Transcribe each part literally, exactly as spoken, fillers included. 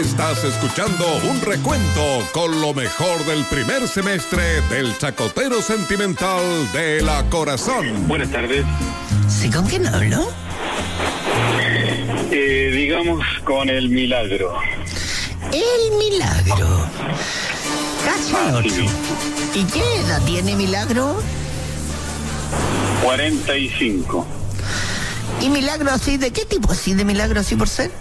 Estás escuchando un recuento con lo mejor del primer semestre del Chacotero Sentimental de La Corazón. Buenas tardes. ¿Sí, con quién hablo? Eh, digamos con el Milagro. El Milagro. Cacha Ah, sí. ocho. ¿Y qué edad tiene Milagro? cuarenta y cinco. ¿Y Milagro así? ¿De qué tipo así de Milagro así por ser?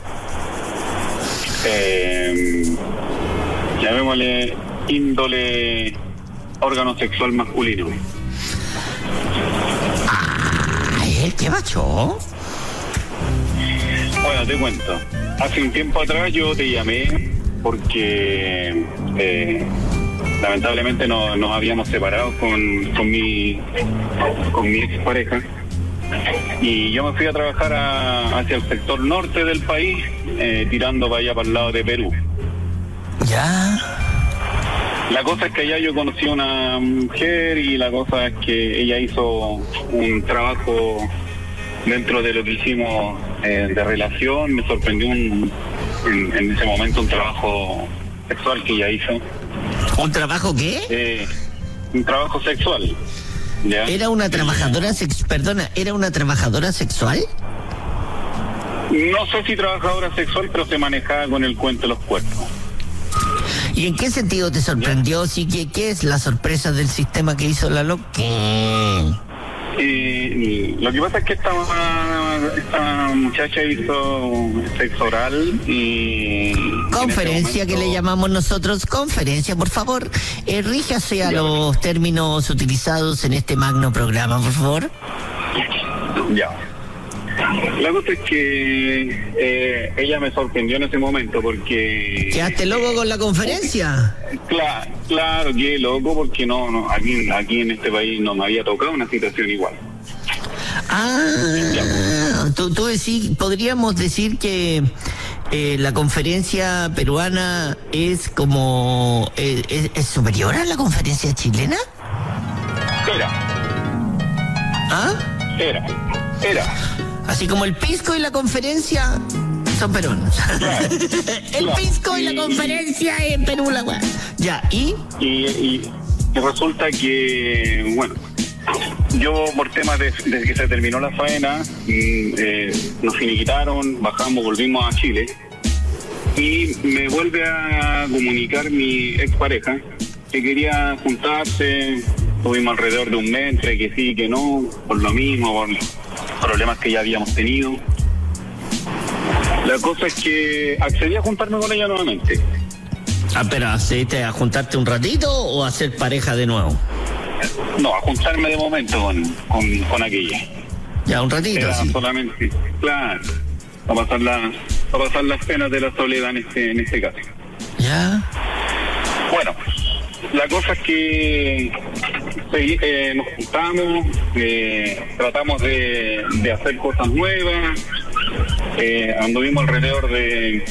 Eh, llamémosle índole órgano sexual masculino. Ay, ¿qué macho? Bueno, te cuento. Hace un tiempo atrás yo te llamé porque eh, lamentablemente no, nos habíamos separado con, con mi con mi expareja. Y yo me fui a trabajar a, hacia el sector norte del país, eh, tirando para allá, para el lado de Perú. Ya. La cosa es que allá yo conocí a una mujer y la cosa es que ella hizo un trabajo dentro de lo que hicimos eh, de relación. Me sorprendió un, en, en ese momento un trabajo sexual que ella hizo. ¿Un trabajo qué? Eh, un trabajo sexual. ¿Ya? ¿Era una trabajadora sex... Perdona, ¿era una trabajadora sexual? No sé si trabajadora sexual, pero se manejaba con el cuento de los cuerpos. ¿Y en qué sentido te sorprendió? Sí, ¿qué, qué es la sorpresa del sistema que hizo la loca? Y lo que pasa es que esta, esta muchacha hizo sexo oral y... Conferencia, momento... que le llamamos nosotros conferencia, por favor, eh, ríjase a los términos utilizados en este magno programa, por favor. Ya. La cosa es que eh, ella me sorprendió en ese momento porque... ¿Quedaste loco con la conferencia? Claro, claro, quedé loco porque no, no aquí, aquí en este país no me había tocado una situación igual. Ah, tú, tú decís, podríamos decir que eh, la conferencia peruana es como, eh, es, es superior a la conferencia chilena. Era, ¿Ah? era, era. Así como el pisco y la conferencia son peruanos. Claro, el claro. pisco y, y la conferencia y, en Perú, la weá. Ya, ¿y? Y, y, y resulta que, bueno, yo por temas de, de que se terminó la faena, eh, nos finiquitaron, bajamos, volvimos a Chile y me vuelve a comunicar mi expareja que quería juntarse. Tuvimos alrededor de un mes entre que sí, que no, por lo mismo, por problemas que ya habíamos tenido. La cosa es que accedí a juntarme con ella nuevamente. Ah, pero ¿accediste a juntarte un ratito o a ser pareja de nuevo? No, a juntarme de momento con, con, con aquella. Ya, un ratito, Era sí. solamente, claro, a pasar, la, a pasar las penas de la soledad en este, en este caso. Ya. Bueno, la cosa es que segui- eh, nos juntamos, eh, tratamos de, de hacer cosas nuevas, eh, anduvimos alrededor de...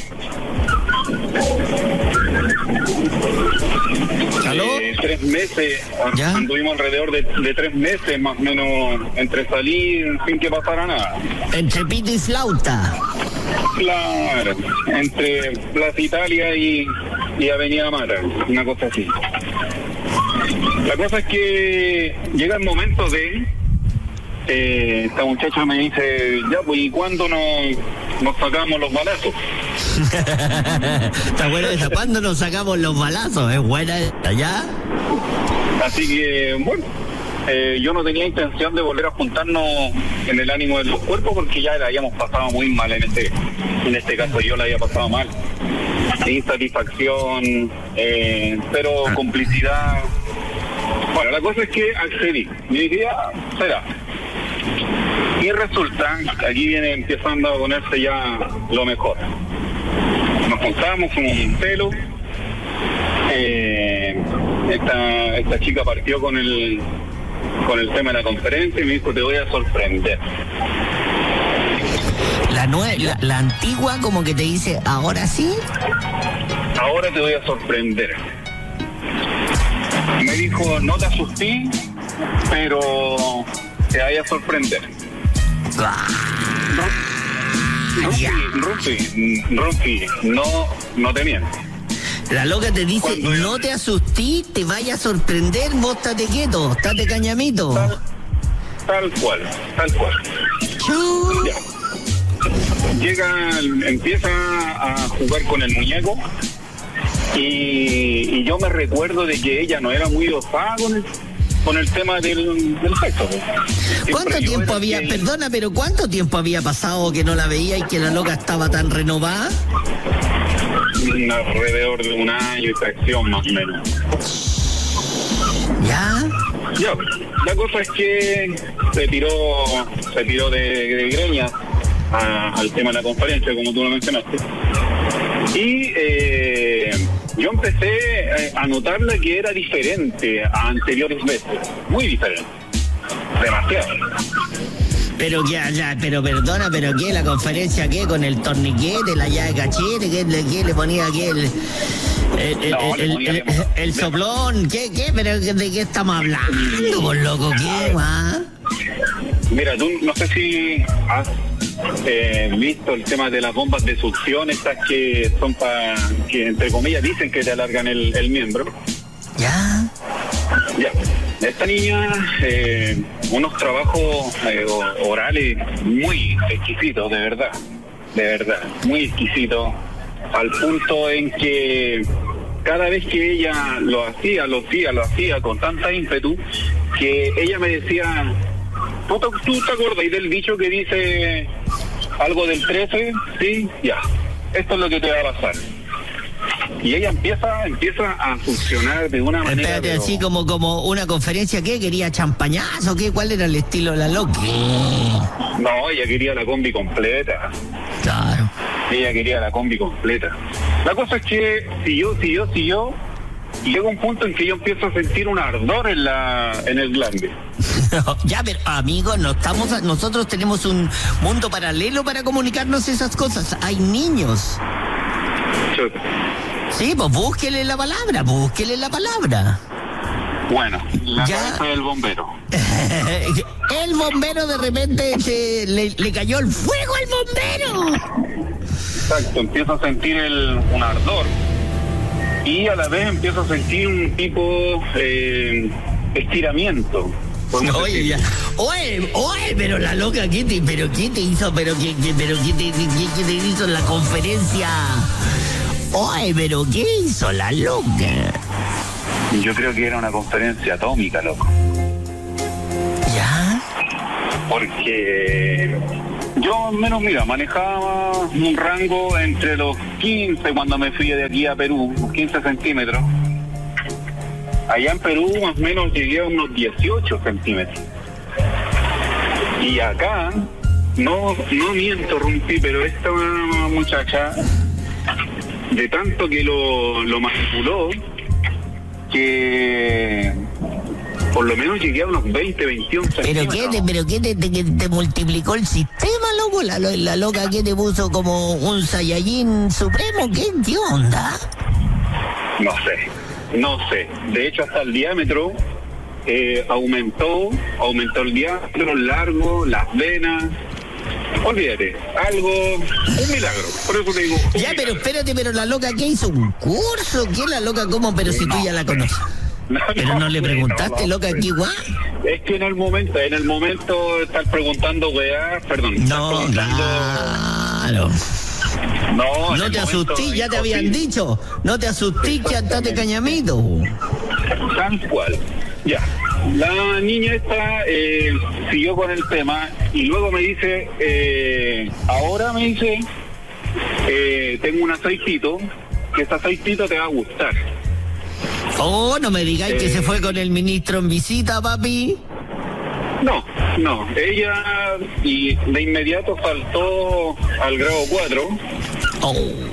¿Aló? Eh, tres meses, ¿Ya? anduvimos alrededor de, de tres meses más o menos entre salir sin que pasara nada. Entre pito y flauta. Claro, entre Plaza Italia y, y Avenida Mata, una cosa así. La cosa es que llega el momento de... Eh, esta muchacha me dice, ya, pues, ¿y cuándo nos, nos sacamos los balazos? Está buena esa. ¿Cuándo nos sacamos los balazos? Es buena esta, ¿ya? Así que, bueno, eh, yo no tenía intención de volver a juntarnos en el ánimo de los cuerpos porque ya la habíamos pasado muy mal en este, en este caso yo la había pasado mal. Insatisfacción, eh, pero complicidad. Bueno, la cosa es que accedí. Y dije, ya, será. Y resulta, aquí viene empezando a ponerse ya lo mejor. Nos juntamos, fuimos un pelo. Eh, esta, esta chica partió con el con el tema de la conferencia y me dijo, te voy a sorprender. La, nue la, la antigua como que te dice, ahora sí. Ahora te voy a sorprender. Me dijo, no te asusté, pero te vaya a sorprender. No, ya. Rumpi, Rumpi, no, no te miento. La loca te dice, Cuando yo- no te asustí, te vaya a sorprender, vos estate quieto, estate cañamito. Tal, tal cual, tal cual. Chu. Ya. Llega, empieza a jugar con el muñeco y, y yo me recuerdo de que ella no era muy osada con el, con el tema del, del sexo. Siempre ¿Cuánto yo tiempo era había, que- perdona, pero cuánto tiempo había pasado que no la veía y que la loca estaba tan renovada? Alrededor de un año y fracción más o menos. ¿Ya? Ya, la cosa es que se tiró, se tiró de, de greña a- al tema de la conferencia, como tú lo mencionaste. Y eh, yo empecé eh, a notarla que era diferente a anteriores veces, muy diferente, demasiado. Pero que allá, pero perdona, pero qué, la conferencia qué, con el torniquete, la llave cachete, qué, le- qué le ponía aquí el, el, el, No, le el- ponía el- limón. el soplón, qué, qué, pero de qué estamos hablando, por loco, qué, va. Mira, tú no sé si has eh, visto el tema de las bombas de succión, estas que son para, que entre comillas dicen que te alargan el, el miembro. Ya. Ya, esta niña, eh, unos trabajos eh, o- orales muy exquisitos, de verdad, de verdad, muy exquisitos, al punto en que cada vez que ella lo hacía, lo hacía, lo hacía con tanta ímpetu, que ella me decía, ¿tú te, tú te acuerdas del dicho que dice algo del trece? Sí, ya, esto es lo que te va a pasar. Y ella empieza empieza a funcionar de una manera... Espérate, pero- así como, como una conferencia, ¿qué? ¿Quería champañazo? ¿Qué? ¿Cuál era el estilo de la loca? No, ella quería la combi completa. Claro. Ella quería la combi completa. La cosa es que siguió, siguió, siguió, y llega un punto en que yo empiezo a sentir un ardor en la en el glande. Ya, pero amigos, no estamos, nosotros tenemos un mundo paralelo para comunicarnos esas cosas. Hay niños. Chuta. Sí, pues búsquele la palabra, búsquele la palabra. Bueno, la Ya. cabeza del bombero. El bombero de repente se, le, le cayó el fuego al bombero. Exacto, empiezo a sentir el, un ardor. Y a la vez empiezo a sentir un tipo eh, estiramiento. podemos Oye, decir. ya. Oye, oye, pero la loca, ¿qué te, pero qué te hizo, pero qué, qué- pero qué te, qué- qué te hizo en la conferencia? Oye, pero ¿qué hizo la loca? Yo creo que era una conferencia atómica, loco. ¿Ya? Porque yo, menos, mira, manejaba un rango entre los quince cuando me fui de aquí a Perú, quince centímetros. Allá en Perú más o menos llegué a unos dieciocho centímetros. Y acá, no, no miento, Rumpi, pero esta muchacha, de tanto que lo, lo manipuló, que por lo menos llegué a unos veinte, veintiún ¿Pero centímetros. qué te, pero qué te, te- que te multiplicó el sistema, loco? La, lo- la loca que te puso como un Saiyajin supremo, ¿qué, qué onda? No sé, no sé. De hecho, hasta el diámetro eh, aumentó, aumentó el diámetro, el largo, las venas. Olvídate, algo, un milagro. Por eso te digo. un Ya, pero milagro. espérate, pero la loca ¿qué hizo? ¿Un curso? ¿Qué la loca cómo? Pero si tú No. ya la conoces. No, Pero no le no, preguntaste, no, loca, no. ¿qué guay? Es que en el momento, en el momento estar preguntando, weá, perdón. estar No, preguntando- claro. No, en No el te momento asustí, ya te habían imposible. dicho. No te asustí, que andate cañamito. Tal cual. Ya. La niña esta eh, siguió con el tema y luego me dice, eh, ahora me dice, eh, tengo un aceitito, que ese aceitito te va a gustar. Oh, no me digáis que Eh. se fue con el ministro en visita, papi. No, no, ella y de inmediato saltó al grado cuatro Oh.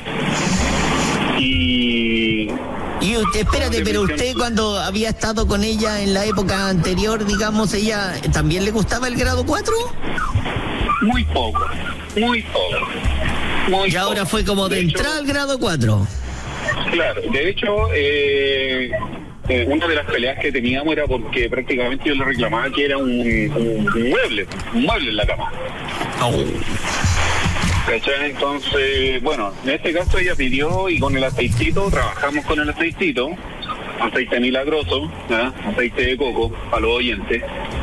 y Y usted, espérate, pero usted cuando había estado con ella en la época anterior, digamos, ella también le gustaba el grado cuatro. muy poco, muy poco. Muy Y ahora poco. fue como de De hecho, entrar al grado cuatro. Claro, de hecho, eh, eh, una de las peleas que teníamos era porque prácticamente yo le reclamaba que era un, un- un mueble, un mueble en la cama. Oh. ¿Cachai? Entonces, bueno, en este caso ella pidió y con el aceitito, trabajamos con el aceitito, aceite milagroso, ¿eh? Aceite de coco, para los oyentes.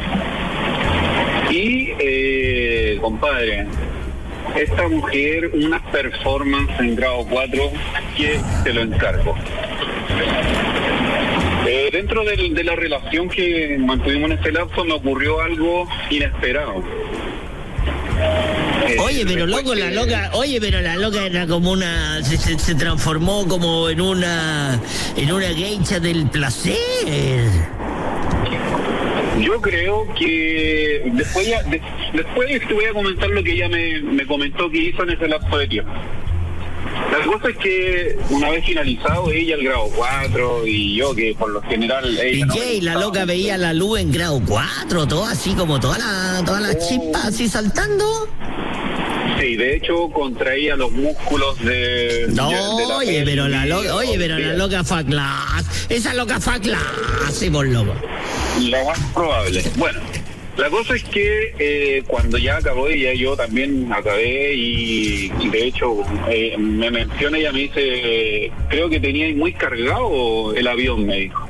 Y, eh, compadre, esta mujer, unas performances en grado cuatro que te lo encargo. Eh, dentro del, de la relación que mantuvimos en este lapso me ocurrió algo inesperado. Eh, Oye, pero loco, la loca, oye, pero la loca era como una, se, se, se transformó como en una, en una geisha del placer. Yo creo que después ya, de, después te voy a comentar lo que ella me, me comentó que hizo en ese lapso de tiempo. La cosa es que una vez finalizado ella el grado cuatro y yo que por lo general ella ¿Y no qué? ¿Y la loca veía la luz en grado cuatro? Todo así como todas las toda la chispas así saltando. Sí, de hecho contraía los músculos de... No, de, de la oye, pero la loca, oye, pero bien. la loca fue a clase. Esa loca fue a clase, por loco. Lo más probable. Bueno, la cosa es que eh, cuando ya acabó ella, yo también acabé y, y de hecho eh, me menciona, ella me dice, creo que tenía muy cargado el avión, me dijo.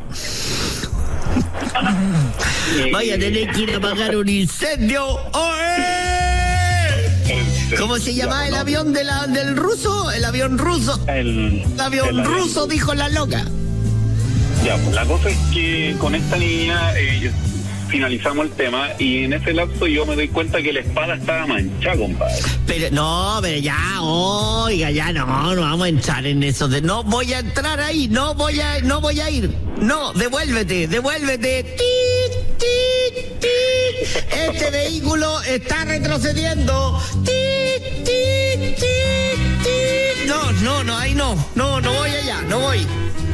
Vaya a tener que ir a apagar un incendio. ¡Oye! ¿Cómo se llama el avión de la, del ruso? El avión ruso. El, El avión el avión ruso, dijo la loca. Ya, pues la cosa es que con esta niña eh, finalizamos el tema y en ese lapso yo me doy cuenta que la espada estaba manchada, compadre. Pero no, pero ya, oiga, ya no, no vamos a entrar en eso de no voy a entrar ahí, no voy a, no voy a ir. No, devuélvete, devuélvete. ¡Tit, tit, tit! Este vehículo está retrocediendo. ¡Tit, tit, tit, tit! No, no, no, ahí no. No, no voy allá, no voy.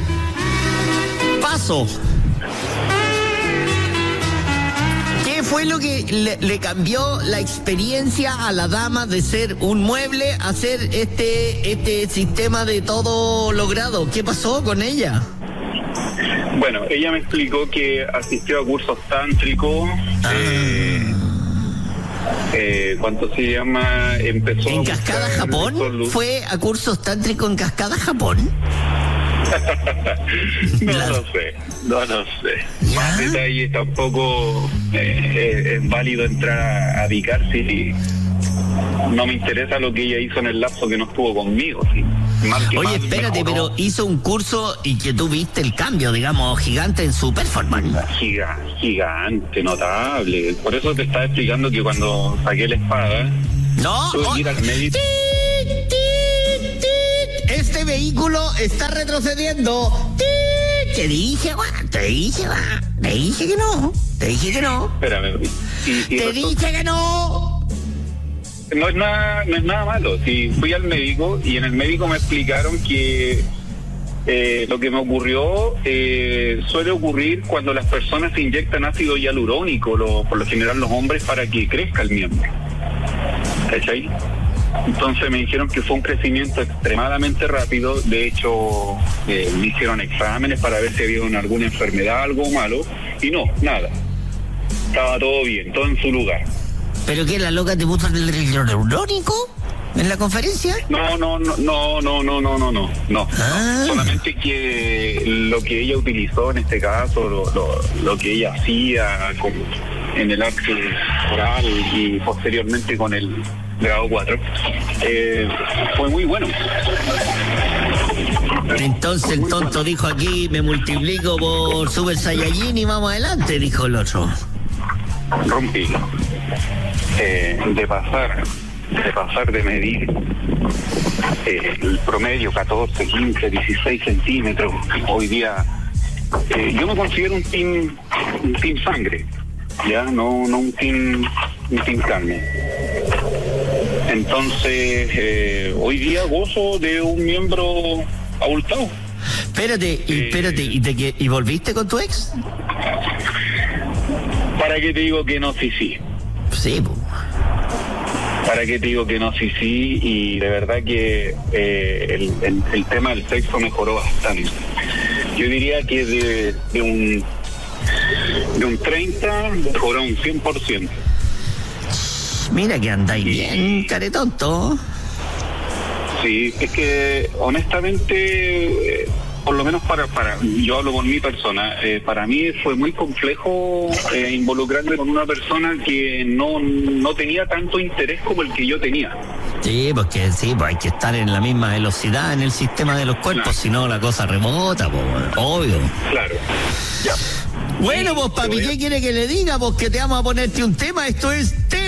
Paso. ¿Qué fue lo que le, le cambió la experiencia a la dama de ser un mueble a ser este, este sistema de todo logrado? ¿Qué pasó con ella? Bueno, ella me explicó que asistió a cursos tántricos. Ah. Eh, eh, ¿Cuánto se llama? Empezó ¿En Cascada, Japón? ¿Fue a cursos tántricos en Cascada, Japón? no la... lo sé, no lo sé. ¿Ya? Más detalles tampoco eh, es válido entrar a, a picar si no me interesa lo que ella hizo en el lapso que no estuvo conmigo. ¿Sí? Mal que Oye, mal, espérate, mejoró. pero hizo un curso y que tú viste el cambio, digamos, gigante en su performance. Giga, gigante, notable. Por eso te estaba explicando que cuando saqué la espada, no, tuve que ir al médico. Este vehículo está retrocediendo. Te dije, Juan, te dije, Juan, te dije que no, te dije que no. Espérame. Y, y te resulta... dije que no. No es nada, no es nada malo. Si fui al médico y en el médico me explicaron que eh, lo que me ocurrió eh, suele ocurrir cuando las personas se inyectan ácido hialurónico, lo, por lo general los hombres, para que crezca el miembro. ¿Cachai? Entonces me dijeron que fue un crecimiento extremadamente rápido. De hecho, eh, me hicieron exámenes para ver si había alguna enfermedad, algo malo, y no, nada. Estaba todo bien, todo en su lugar. ¿Pero qué, la loca te puso el hialurónico en la conferencia? No, no, no, no, no, no, no, no, no, no. Ah. Solamente que lo que ella utilizó en este caso, lo, lo, lo que ella hacía con, en el acto oral y posteriormente con el grado cuatro, eh, fue muy bueno. Entonces el tonto dijo aquí, me multiplico por Super Saiyajin y vamos adelante, dijo el otro. Rompí. Eh, de pasar, de pasar de medir eh, el promedio catorce, quince, dieciséis centímetros, hoy día eh, yo me considero un team, un team sangre, ya, no, no un team, un team carne. Entonces, eh, hoy día gozo de un miembro abultado. Espérate, y, espérate, ¿y, te, ¿y volviste con tu ex? ¿Para qué te digo que no, sí, sí? Sí, pues. ¿Para qué te digo que no, sí, sí? Y de verdad que eh, el, el, el tema del sexo mejoró bastante. Yo diría que de, de un de un treinta mejoró a un cien por ciento. Mira que andáis bien, caretonto. Sí, es que honestamente, eh, por lo menos para, para yo hablo con mi persona, eh, para mí fue muy complejo eh, involucrarme con una persona que no, no tenía tanto interés como el que yo tenía. Sí, porque sí, pues hay que estar en la misma velocidad en el sistema de los cuerpos, Claro. si no la cosa rebota, pues, obvio. Claro, ya. Bueno, pues papi, ¿qué quiere que le diga? Pues que te vamos a ponerte un tema, esto es...